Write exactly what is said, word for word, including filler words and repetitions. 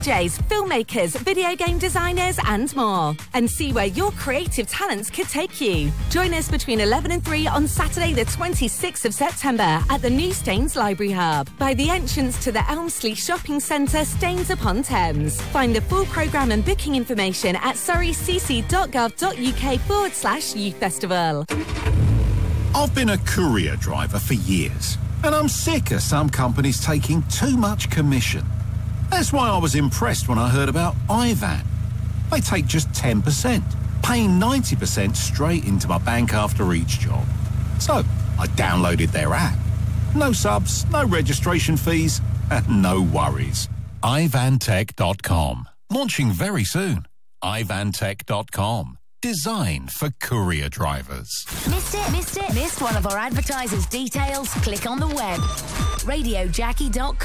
Jays, filmmakers, video game designers and more. And see where your creative talents could take you. Join us between eleven and three on Saturday the twenty-sixth of September at the new Staines Library Hub by the entrance to the Elmsley Shopping Centre, Staines-upon-Thames. Find the full programme and booking information at surreycc.gov.uk forward slash youth festival. I've been a courier driver for years, and I'm sick of some companies taking too much commission. That's why I was impressed when I heard about iVan. They take just ten percent, paying ninety percent straight into my bank after each job. So I downloaded their app. No subs, no registration fees, and no worries. i van tech dot com. Launching very soon. i van tech dot com. Designed for courier drivers. Missed it? Missed it? Missed one of our advertisers' details? Click on the web. radio jackie dot com.